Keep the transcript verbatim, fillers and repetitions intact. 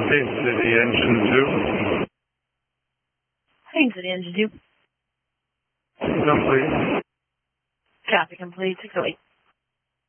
Haines City Engine two. Haines City Engine two. Complete. Copy complete. six oh eight.